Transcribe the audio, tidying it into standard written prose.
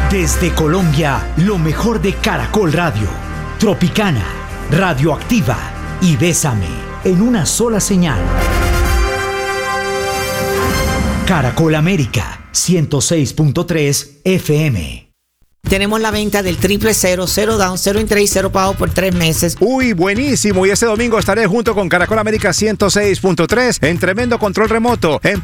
Desde Colombia, lo mejor de Caracol Radio, Tropicana, Radioactiva y Bésame, en una sola señal. Caracol América, 106.3 FM. Tenemos la venta del 000, 0 down, 0 interés y 0 pago por 3 meses. Uy, buenísimo. Y este domingo estaré junto con Caracol América 106.3 en tremendo control remoto, en